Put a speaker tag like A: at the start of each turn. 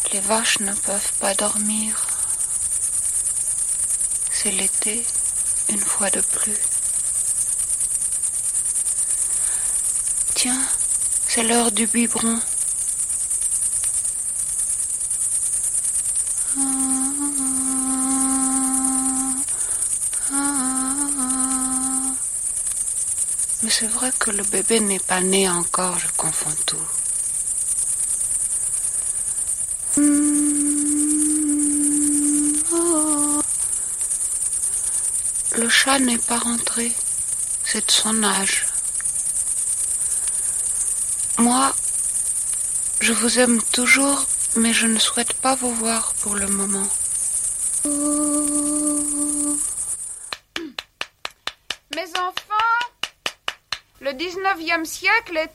A: Les vaches ne peuvent pas dormir. C'est l'été, une fois de plus. Tiens, c'est l'heure du biberon. Mais c'est vrai que le bébé n'est pas né encore, je confonds tout. Oh. Le chat n'est pas rentré, c'est de son âge. Moi, je vous aime toujours, mais je ne souhaite pas vous voir pour le moment.
B: Mes enfants, le 19e siècle est